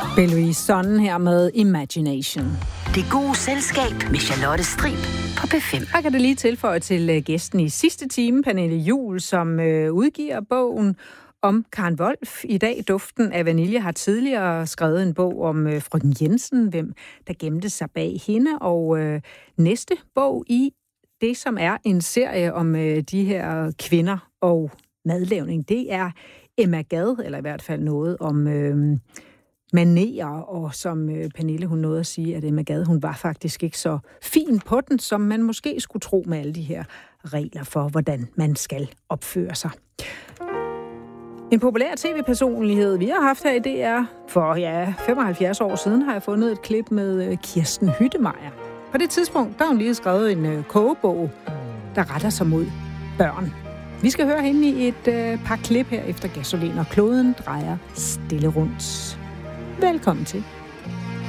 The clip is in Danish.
Louise Sonnen her med Imagination. Det gode selskab med Charlotte Strib på P5. Jeg kan det lige tilføje til gæsten i sidste time, Pernille Juhl, som udgiver bogen om Karen Wolf. I dag Duften af Vanilje har tidligere skrevet en bog om frøken Jensen, hvem der gemte sig bag hende. Og næste bog i det, som er en serie om de her kvinder og madlavning, det er Emma Gad, eller i hvert fald noget om manerer, og som Pernille, hun nåede at sige, at Emma Gad, hun var faktisk ikke så fin på den, som man måske skulle tro med alle de her regler for, hvordan man skal opføre sig. En populær tv-personlighed, vi har haft her i DR for 75 år siden, har jeg fundet et klip med Kirsten Hyttemeier. På det tidspunkt, der har hun lige skrevet en kogebog, der retter sig mod børn. Vi skal høre hende i et par klip her efter Gasolin, og kloden drejer stille rundt. Velkommen til.